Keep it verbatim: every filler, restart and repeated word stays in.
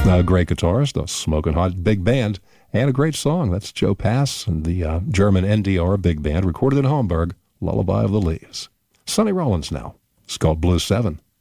A great guitarist, a smoking hot big band, and a great song. That's Joe Pass and the uh, German N D R big band, recorded in Hamburg, Lullaby of the Leaves. Sonny Rollins now. It's called Blue Seven.